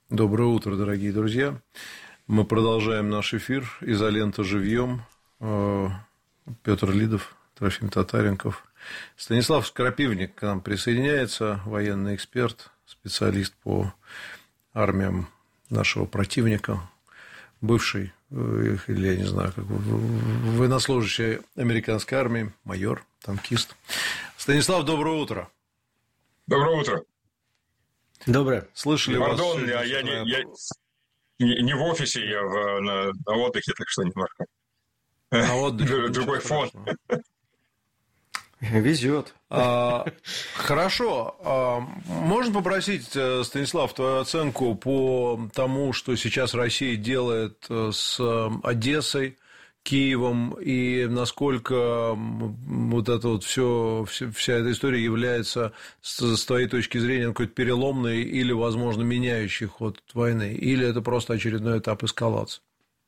Доброе утро, дорогие друзья. Мы продолжаем наш эфир «Изолента живьем». Петр Лидов, Трофим Татаренков. Станислав Скрапивник к нам присоединяется, военный эксперт, специалист по армиям нашего противника, бывший, или я не знаю, как военнослужащий американской армии, майор, танкист. Станислав, доброе утро. Доброе утро. Доброе. Слышали вас? Пардон, я не в офисе, я на отдыхе, так что немножко. На отдыхе. Другой фон. Везет. Хорошо. Можно попросить, Станислав, твою оценку по тому, что сейчас Россия делает с Одессой, Киевом, и насколько вот это вот вся эта история является, с твоей точки зрения, какой-то переломной или, возможно, меняющей ход войны, или это просто очередной этап эскалации?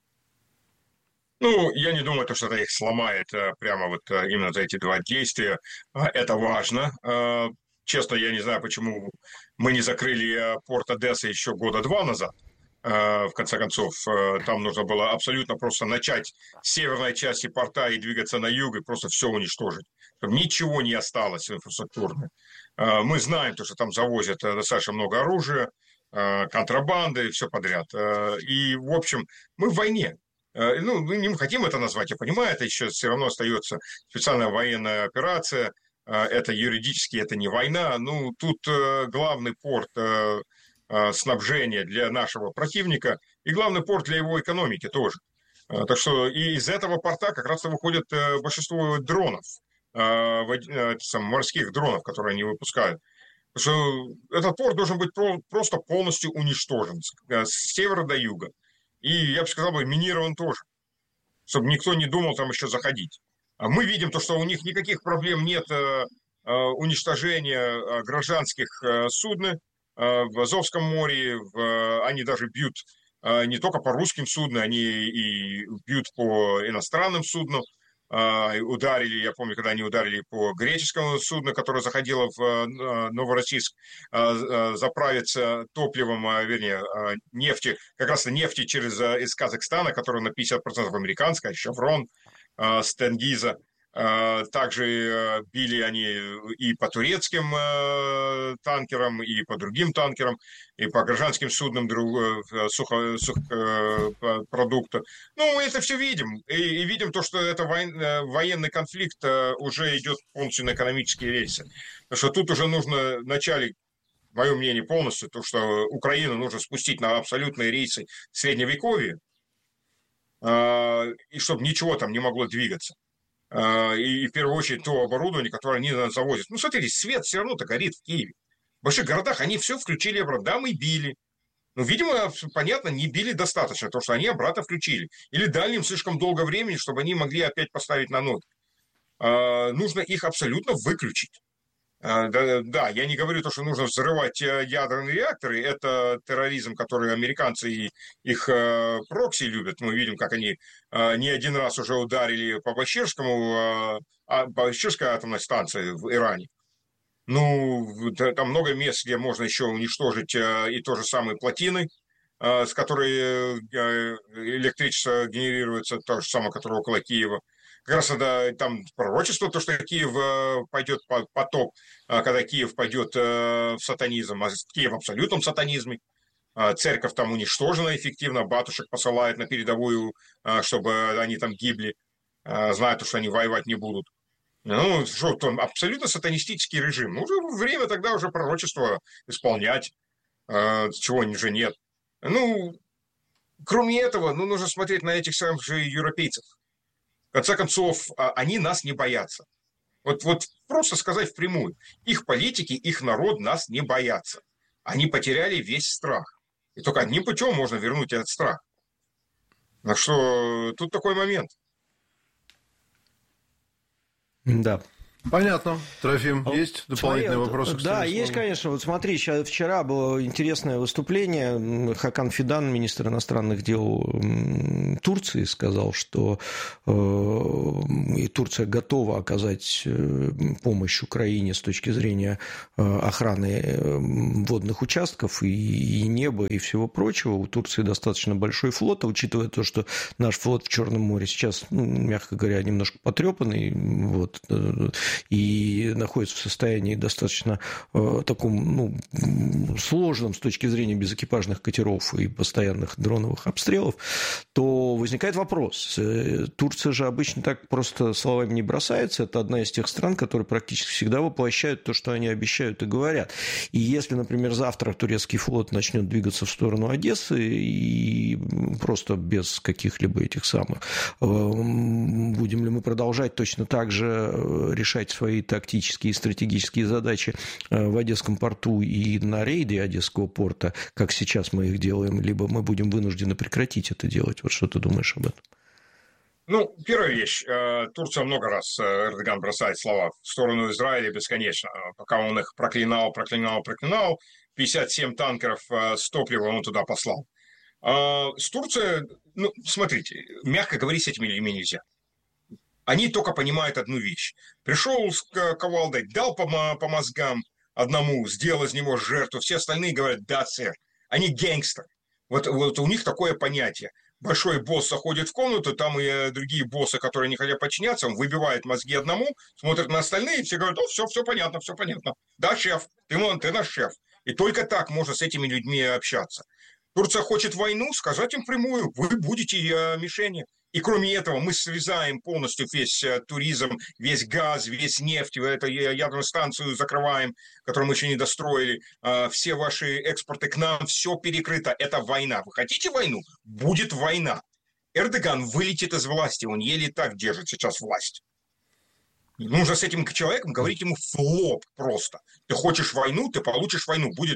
Ну, я не думаю, что это их сломает прямо вот именно за эти два действия. Это важно. Честно, я не знаю, почему мы не закрыли порт Одессы еще года два назад. В конце концов, там нужно было абсолютно просто начать с северной части порта и двигаться на юг, и просто все уничтожить. Чтобы ничего не осталось инфраструктурно. Мы знаем, что там завозят достаточно много оружия, контрабанды, все подряд. И, в общем, мы в войне. Ну, мы не хотим это назвать, я понимаю, это еще все равно остается специальная военная операция, это юридически, это не война. Ну, тут главный порт снабжения для нашего противника и главный порт для его экономики тоже. Так что и из этого порта как раз выходит большинство дронов, морских дронов, которые они выпускают. Потому что этот порт должен быть просто полностью уничтожен с севера до юга. И, я бы сказал, минирован тоже, чтобы никто не думал там еще заходить. А мы видим то, что у них никаких проблем нет уничтожения гражданских суден в Азовском море. Они даже бьют не только по русским суднам, они и бьют по иностранным суднам. Ударили, я помню, когда они ударили по греческому судну, которое заходило в Новороссийск заправиться топливом, вернее, нефти, как раз нефти из Казахстана, которая на 50% американская, «Шеврон», с Тенгиза. Также били они и по турецким танкерам, и по другим танкерам, и по гражданским суднам сухопродуктов. Ну, мы это все видим. И видим то, что это военный конфликт уже идет полностью на экономические рельсы. Потому что тут уже нужно вначале, мое мнение полностью, то, что Украину нужно спустить на абсолютные рейсы Средневековья, и чтобы ничего там не могло двигаться. И в первую очередь то оборудование, которое они завозят. Ну, смотрите, свет все равно-то горит в Киеве. В больших городах они все включили обратно. Да, мы били. Но, видимо, понятно, не били достаточно, потому что они обратно включили. Или дали им слишком долго времени, чтобы они могли опять поставить на ноги. Нужно их абсолютно выключить. Да, я не говорю то, что нужно взрывать ядерные реакторы. Это терроризм, который американцы и их прокси любят. Мы видим, как они не один раз уже ударили по Баширской атомной станции в Иране. Ну, там много мест, где можно еще уничтожить и то же самое плотины, с которой электричество генерируется, то же самое, которое около Киева. Как раз это там пророчество, то, что Киев пойдет потоп, когда Киев пойдет в сатанизм, а Киев в абсолютном сатанизме. Церковь там уничтожена эффективно, батюшек посылают на передовую, чтобы они там гибли, знают, что они воевать не будут. Ну, что, там абсолютно сатанистический режим. Ну, уже время тогда уже пророчество исполнять, чего же нет. Ну, кроме этого, ну, нужно смотреть на этих самых же европейцев. В конце концов, они нас не боятся. Вот просто сказать впрямую. Их политики, их народ нас не боятся. Они потеряли весь страх. И только одним путем можно вернуть этот страх. Так что тут такой момент. Да. Понятно. Трофим, есть дополнительные вопросы? Да, есть, конечно. Вот смотри, вчера было интересное выступление. Хакан Фидан, министр иностранных дел Турции, сказал, что и Турция готова оказать помощь Украине с точки зрения охраны водных участков и неба, и всего прочего. У Турции достаточно большой флот, а учитывая то, что наш флот в Черном море сейчас, мягко говоря, немножко потрепанный, вот, и находится в состоянии достаточно таком, сложном с точки зрения безэкипажных катеров и постоянных дроновых обстрелов, то возникает вопрос. Турция же обычно так просто словами не бросается. Это одна из тех стран, которые практически всегда воплощают то, что они обещают и говорят. И если, например, завтра турецкий флот начнет двигаться в сторону Одессы и просто без каких-либо этих самых, будем ли мы продолжать точно так же решать свои тактические и стратегические задачи в Одесском порту и на рейде Одесского порта, как сейчас мы их делаем, либо мы будем вынуждены прекратить это делать? Вот что ты думаешь об этом? Первая вещь. Турция много раз, Эрдоган бросает слова в сторону Израиля бесконечно. Пока он их проклинал, 57 танкеров с топливом он туда послал. С Турцией, смотрите, мягко говорить с этими людьми нельзя. Они только понимают одну вещь. Пришел с кувалдой, дал по мозгам одному, сделал из него жертву. Все остальные говорят: да, сэр. Они гангстеры. Вот у них такое понятие. Большой босс заходит в комнату, там и другие боссы, которые не хотят подчиняться, он выбивает мозги одному, смотрит на остальные, и все говорят: все понятно. Да, шеф, ты наш шеф. И только так можно с этими людьми общаться. Турция хочет войну, сказать им прямую: вы будете мишенью. И кроме этого мы срезаем полностью весь туризм, весь газ, весь нефть, эту ядерную станцию закрываем, которую мы еще не достроили, все ваши экспорты к нам, все перекрыто. Это война. Вы хотите войну? Будет война. Эрдоган вылетит из власти, он еле так держит сейчас власть. Нужно с этим человеком говорить ему в лоб просто. Ты хочешь войну, ты получишь войну. Будет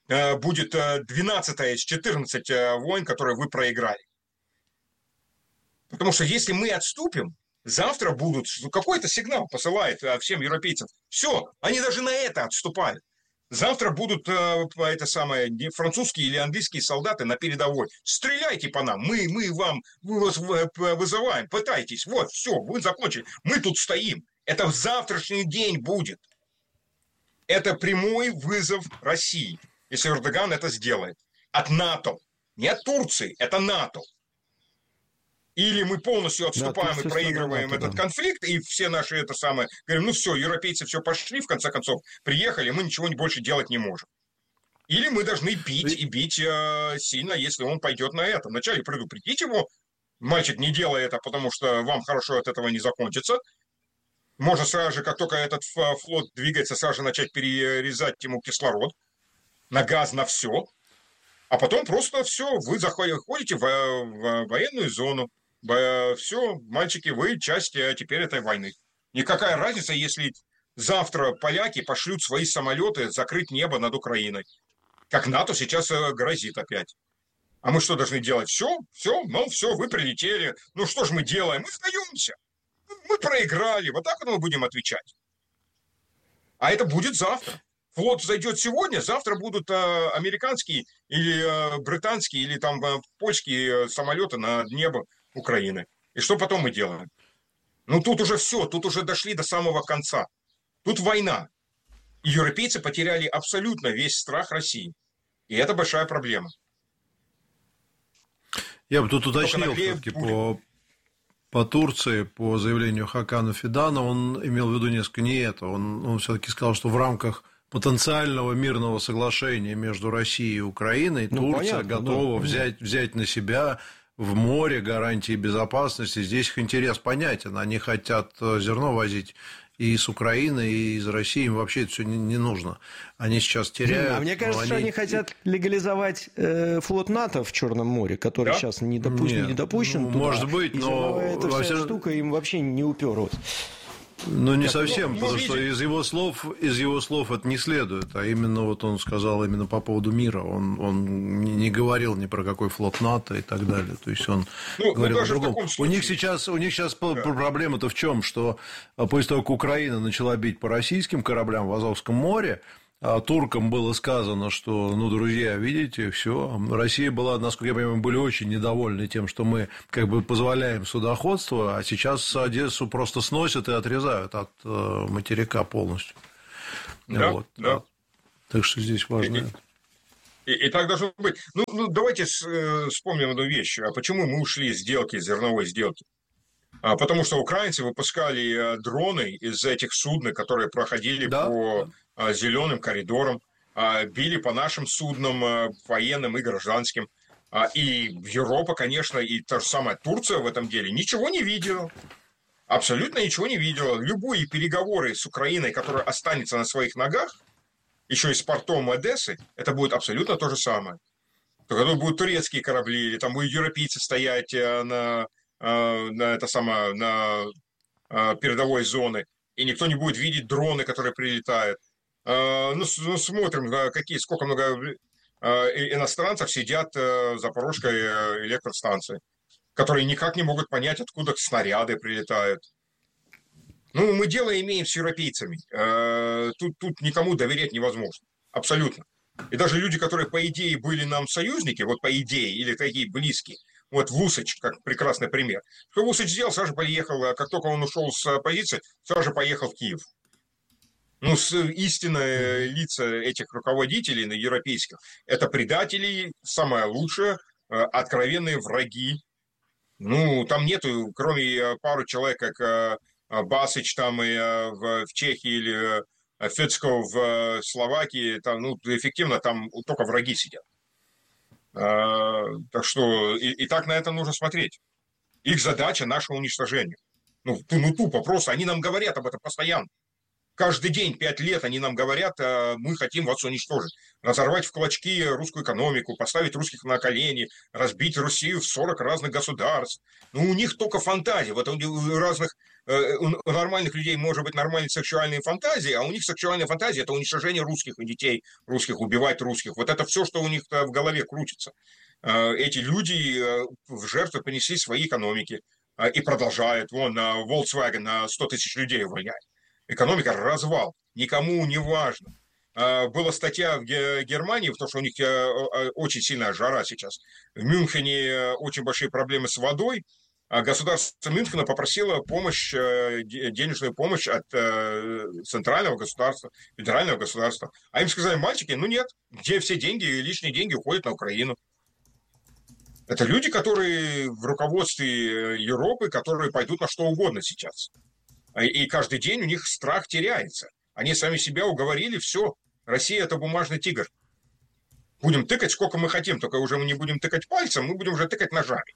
12 из 14 войн, которые вы проиграли. Потому что если мы отступим, завтра будут... Какой-то сигнал посылает всем европейцам. Все, они даже на это отступают. Завтра будут французские или английские солдаты на передовой. Стреляйте по нам, мы вас вызываем, пытайтесь. Вот, все, вы закончили. Мы тут стоим. Это в завтрашний день будет. Это прямой вызов России, если Эрдоган это сделает. От НАТО. Не от Турции, это НАТО. Или мы полностью отступаем и проигрываем этот конфликт, и все наши говорим: все, европейцы все пошли, в конце концов, приехали, мы ничего больше делать не можем. Или мы должны бить, и бить сильно, если он пойдет на это. Вначале предупредить его: мальчик, не делай это, потому что вам хорошо от этого не закончится. Можно сразу же, как только этот флот двигается, сразу же начать перерезать ему кислород на газ, на все. А потом просто все, вы заходите в военную зону. Все, мальчики, вы часть теперь этой войны. Никакая разница, если завтра поляки пошлют свои самолеты закрыть небо над Украиной. Как НАТО сейчас грозит опять. А мы что должны делать? Все, вы прилетели. Что же мы делаем? Мы сдаемся. Мы проиграли. Вот так мы будем отвечать. А это будет завтра. Флот зайдет сегодня, завтра будут американские или британские, или там польские самолеты над небо Украины. И что потом мы делаем? Тут уже все, тут уже дошли до самого конца. Тут война. И европейцы потеряли абсолютно весь страх России. И это большая проблема. Я бы тут уточнил все-таки по Турции, по заявлению Хакана Фидана, он имел в виду несколько не это. Он все-таки сказал, что в рамках потенциального мирного соглашения между Россией и Украиной Турция готова взять на себя в море гарантии безопасности. Здесь их интерес понятен. Они хотят зерно возить и из Украины, и из России. Им вообще это все не нужно. Они сейчас теряют. А мне кажется, что они хотят легализовать флот НАТО в Черном море, который сейчас не допущен туда. Может быть, но эта вся штука им вообще не уперлась. Ну, не совсем, потому что из его слов это не следует, а именно вот он сказал именно по поводу мира, он не говорил ни про какой флот НАТО и так далее, то есть он говорил о другом. У них сейчас проблема-то в чем, что после того, как Украина начала бить по российским кораблям в Азовском море, а туркам было сказано, что, ну, друзья, видите, все, Россия была, насколько я понимаю, были очень недовольны тем, что мы как бы позволяем судоходство, а сейчас Одессу просто сносят и отрезают от материка полностью. Да, вот. Да. Так что здесь важно. И так должно быть. Ну, давайте вспомним одну вещь. А почему мы ушли из сделки, зерновой сделки? Потому что украинцы выпускали дроны из этих судн, которые проходили по зеленым коридорам, били по нашим суднам, военным и гражданским. И Европа, конечно, и та же самая Турция в этом деле ничего не видела. Абсолютно ничего не видела. Любые переговоры с Украиной, которая останется на своих ногах, еще и с портом Одессы, это будет абсолютно то же самое. Только тут будут турецкие корабли, или там будут европейцы стоять на передовой зоны, и никто не будет видеть дроны, которые прилетают. Смотрим, сколько много иностранцев сидят в Запорожской электростанции, которые никак не могут понять, откуда снаряды прилетают. Ну, мы дело имеем с европейцами. Тут никому доверять невозможно. Абсолютно. И даже люди, которые, по идее, были нам союзники, вот по идее, или такие близкие, вот Вусач, как прекрасный пример. Что Вусач сделал, сразу же поехал, как только он ушел с позиции, сразу же поехал в Киев. Ну, истинные лица этих руководителей европейских – это предатели, самое лучшее, откровенные враги. Ну, там нету, кроме пару человек, как Басыч там и в Чехии или Фецко в Словакии, там, ну, эффективно там только враги сидят. Так что и так на это нужно смотреть. Их задача – наше уничтожение. Ну, тупо, просто. Они нам говорят об этом постоянно. Каждый день, 5 лет они нам говорят, мы хотим вас уничтожить. Разорвать в клочки русскую экономику, поставить русских на колени, разбить Россию в 40 разных государств. Ну, у них только фантазия. Вот у разных, у нормальных людей может быть нормальные сексуальные фантазии, а у них сексуальная фантазия – это уничтожение русских и детей русских, убивать русских. Вот это все, что у них в голове крутится. Эти люди в жертву принесли свои экономики и продолжают. Вон, Volkswagen на 100 тысяч людей увольняет. Экономика – развал. Никому не важно. Была статья в Германии, потому что у них очень сильная жара сейчас. В Мюнхене очень большие проблемы с водой. Государство Мюнхена попросило помощь, денежную помощь от центрального государства, федерального государства. А им сказали: мальчики, ну нет, где все деньги, лишние деньги уходят на Украину. Это люди, которые в руководстве Европы, которые пойдут на что угодно сейчас. И каждый день у них страх теряется. Они сами себя уговорили: все, Россия – это бумажный тигр. Будем тыкать сколько мы хотим, только уже мы не будем тыкать пальцем, мы будем уже тыкать ножами.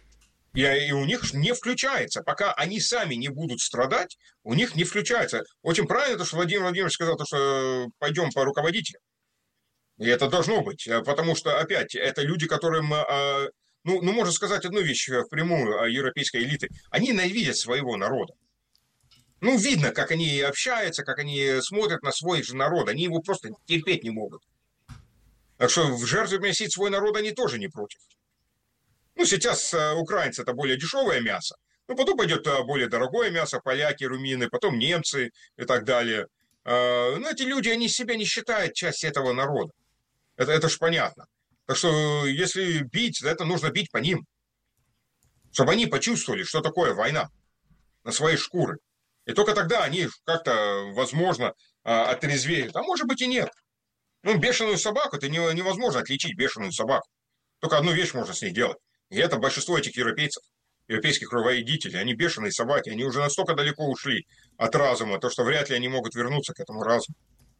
И у них не включается. Пока они сами не будут страдать, у них не включается. Очень правильно то, что Владимир Владимирович сказал, что пойдем по руководителям. И это должно быть. Потому что, опять, это люди, которым... Ну, можно сказать одну вещь впрямую европейской элиты. Они ненавидят своего народа. Ну, видно, как они общаются, как они смотрят на свой же народ. Они его просто терпеть не могут. Так что в жертву приносить свой народ они тоже не против. Ну, сейчас украинцы – это более дешевое мясо. Ну, потом пойдет более дорогое мясо, поляки, румыны, потом немцы и так далее. Но эти люди, они себя не считают частью этого народа. Это ж понятно. Так что, если бить, это нужно бить по ним. Чтобы они почувствовали, что такое война на своей шкуре. И только тогда они как-то, возможно, отрезвеют. А может быть и нет. Ну, бешеную собаку, это невозможно отличить бешеную собаку. Только одну вещь можно с ней делать. И это большинство этих европейцев, европейских руководителей. Они бешеные собаки. Они уже настолько далеко ушли от разума, то что вряд ли они могут вернуться к этому разуму.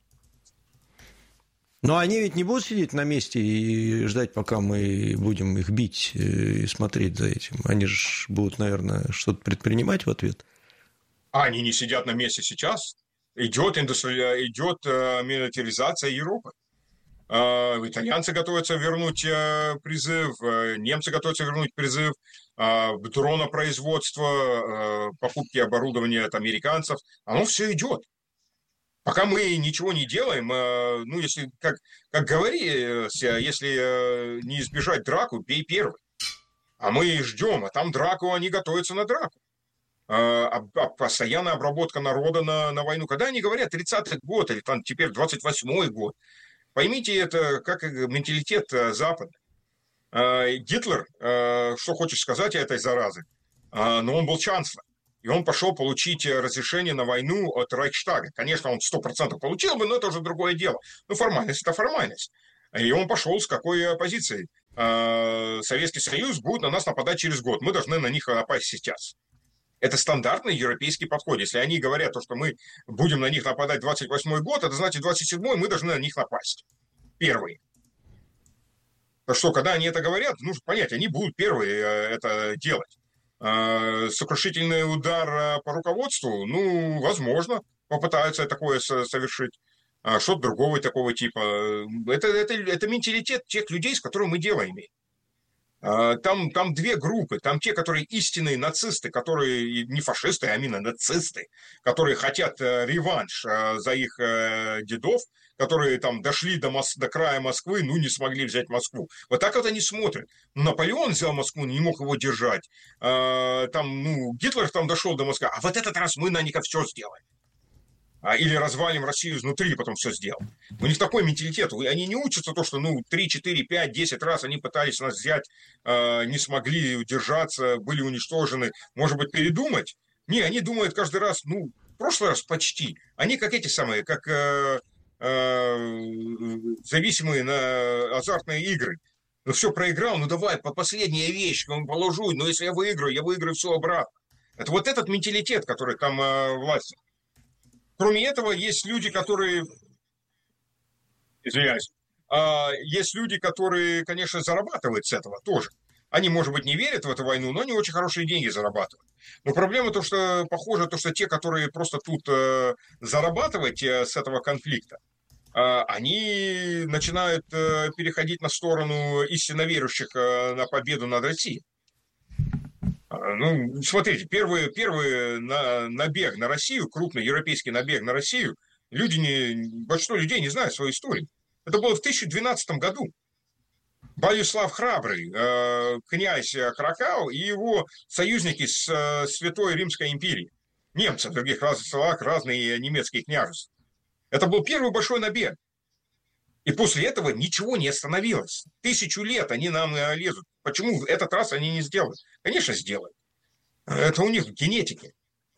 Но они ведь не будут сидеть на месте и ждать, пока мы будем их бить и смотреть за этим. Они же будут, наверное, что-то предпринимать в ответ. Они не сидят на месте сейчас. Идет милитаризация Европы. Итальянцы готовятся вернуть призыв, немцы готовятся вернуть призыв, дронопроизводство, покупки оборудования от американцев. Оно все идет. Пока мы ничего не делаем, ну, если, как говорилось, если не избежать драку, бей первый. А мы ждем, а там драку, они готовятся на драку. Постоянная обработка народа на войну. Когда они говорят 30-й год, или там теперь 28-й год, поймите это как менталитет Запада. Гитлер, что хочешь сказать о этой заразе, но он был канцлер. И он пошел получить разрешение на войну от Рейхстага. Конечно, он 100% получил бы, но это уже другое дело. Ну, формальность – это формальность. И он пошел с какой позицией? Советский Союз будет на нас нападать через год. Мы должны на них напасть сейчас. Это стандартный европейский подход. Если они говорят, что мы будем на них нападать 28-й год, это значит 27-й мы должны на них напасть. Первые. Так что, когда они это говорят, нужно понять, они будут первые это делать. Сокрушительный удар по руководству, ну, возможно, попытаются такое совершить. Что-то другого такого типа. Это менталитет тех людей, с которыми мы дело имеем. Там две группы. Там те, которые истинные нацисты, которые не фашисты, а именно нацисты, которые хотят реванш за их дедов, которые там дошли до края Москвы, ну, не смогли взять Москву. Вот так вот они смотрят. Наполеон взял Москву, не мог его держать. Гитлер там дошел до Москвы. А вот этот раз мы на них все сделаем. Или развалим Россию изнутри, потом все сделаем. У них такой менталитет. Они не учатся то, что 3, 4, 5, 10 раз они пытались нас взять, не смогли удержаться, были уничтожены. Может быть, передумать? Не, они думают каждый раз, в прошлый раз почти. Они как эти самые, как зависимые на азартные игры. Все проиграл, давай, последняя вещь, положу, но если я выиграю все обратно. Это вот этот менталитет, который там власть. Кроме этого, есть люди, которые... Извиняюсь. Есть люди, которые, конечно, зарабатывают с этого тоже. Они, может быть, не верят в эту войну, но они очень хорошие деньги зарабатывают. Но проблема то, что похоже, что те, которые просто тут зарабатывать с этого конфликта, они начинают переходить на сторону истинно верующих на победу над Россией. Смотрите, первый набег на Россию, крупный европейский набег на Россию, большинство людей не знают своей истории. Это было в 1012 году. Болеслав Храбрый, князь Кракау и его союзники с Святой Римской империи. Немцы в других словах, разные немецкие княжества. Это был первый большой набег. И после этого ничего не остановилось. 1000 лет они нам лезут. Почему в этот раз они не сделают? Конечно, сделают. Это у них в генетике.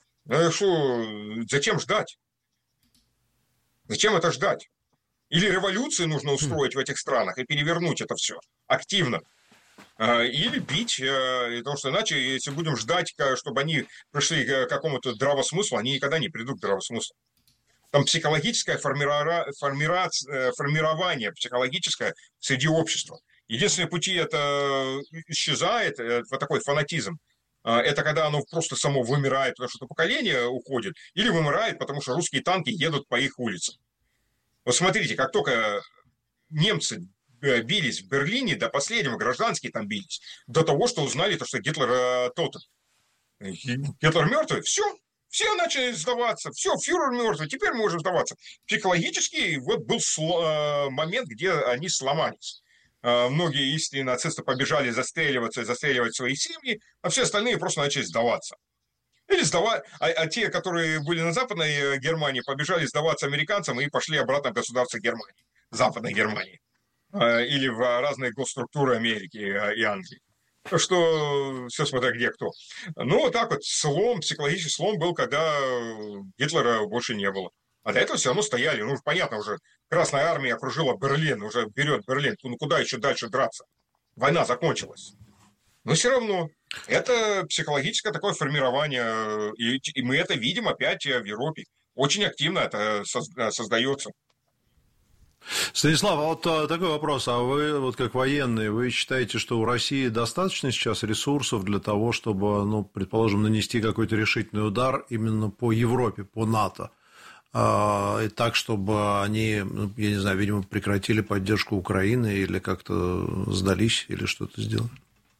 Зачем ждать? Зачем это ждать? Или революцию нужно устроить в этих странах и перевернуть это все активно. Или бить. Потому что иначе, если будем ждать, чтобы они пришли к какому-то здравому они никогда не придут к здравому смыслу. Там психологическое формирование психологическое среди общества. Единственные пути это исчезает, вот такой фанатизм. Это когда оно просто само вымирает, потому что поколение уходит, или вымирает, потому что русские танки едут по их улицам. Вот смотрите, как только немцы бились в Берлине, до последнего гражданские там бились, до того, что узнали, что Гитлер Гитлер мертвый, все начали сдаваться, все, фюрер мертвый, теперь мы можем сдаваться. Психологически вот был момент, где они сломались. Многие истинные нацисты побежали застреливать свои семьи, а все остальные просто начали сдаваться. Или а те, которые были на Западной Германии, побежали сдаваться американцам и пошли обратно в государство Германии, Западной Германии. Или в разные госструктуры Америки и Англии. Что все смотря где кто. Вот так вот психологический слом был, когда Гитлера больше не было. А до этого все равно стояли. Понятно, уже Красная Армия окружила Берлин, уже берет Берлин. Куда еще дальше драться? Война закончилась. Но все равно. Это психологическое такое формирование. И мы это видим опять в Европе. Очень активно это создается. Станислав, а вот такой вопрос. А вы, вот как военные, вы считаете, что у России достаточно сейчас ресурсов для того, чтобы, предположим, нанести какой-то решительный удар именно по Европе, по НАТО? и так, чтобы они, я не знаю, видимо, прекратили поддержку Украины или как-то сдались, или что-то сделали?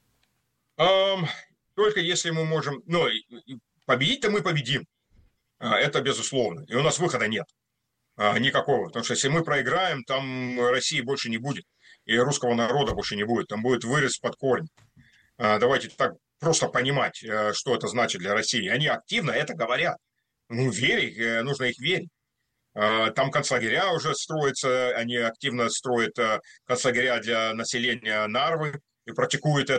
Только если мы можем... Ну, победить-то мы победим. Это безусловно. И у нас выхода нет никакого. Потому что если мы проиграем, там России больше не будет. И русского народа больше не будет. Там будет вырез под корень. Давайте так просто понимать, что это значит для России. Они активно это говорят. Ну, верить, нужно их верить. Там концлагеря уже строятся, они активно строят концлагеря для населения Нарвы и практикуют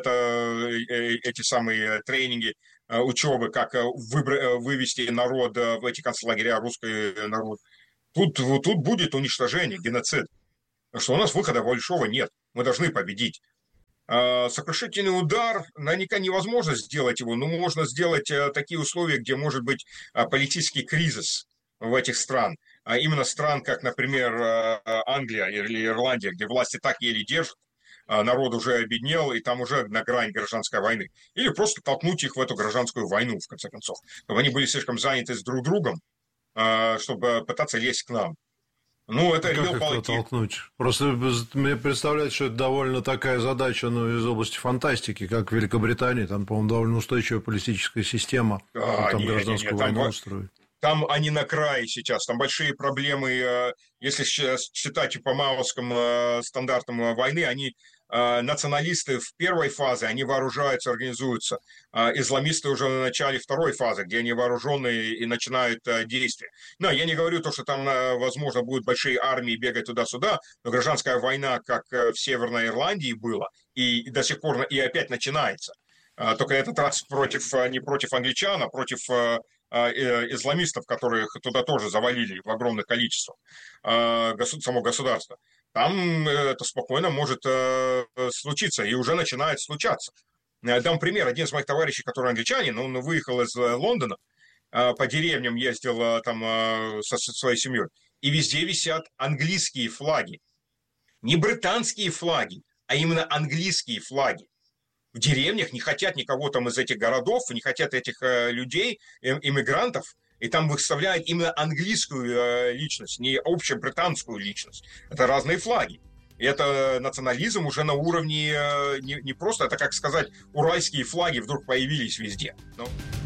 эти самые тренинги, учебы, как вывести народ в эти концлагеря, русский народ. Тут будет уничтожение, геноцид. Потому что у нас выхода большого нет. Мы должны победить. Сокрушительный удар, наверняка невозможно сделать его, но можно сделать такие условия, где может быть политический кризис в этих странах. А именно стран, как, например, Англия или Ирландия, где власти так еле держат, народ уже обеднел, и там уже на грани гражданской войны. Или просто толкнуть их в эту гражданскую войну, в конце концов. Чтобы они были слишком заняты с друг другом, чтобы пытаться лезть к нам. Ну, это как их толкнуть? Просто мне представляется, что это довольно такая задача, из области фантастики, как в Великобритании. Там, по-моему, довольно устойчивая политическая система. Там гражданскую войну устроить. Там они на крае сейчас, там большие проблемы, если считать по маоским стандартам войны, они националисты в первой фазе, они вооружаются, организуются, исламисты уже на начале второй фазы, где они вооруженные и начинают действия. Но я не говорю то, что там, возможно, будут большие армии бегать туда-сюда, но гражданская война, как в Северной Ирландии было, и до сих пор, и опять начинается. Только этот раз не против англичан, а против исламистов, которых туда тоже завалили в огромных количествах, само государство. Там это спокойно может случиться, и уже начинает случаться. Дам пример. Один из моих товарищей, который англичанин, он выехал из Лондона, по деревням ездил там со своей семьей, и везде висят английские флаги. Не британские флаги, а именно английские флаги. В деревнях не хотят никого там из этих городов, не хотят этих людей, иммигрантов, и там выставляют именно английскую личность, не общебританскую личность. Это разные флаги. И это национализм уже на уровне не просто, это, как сказать, уральские флаги вдруг появились везде.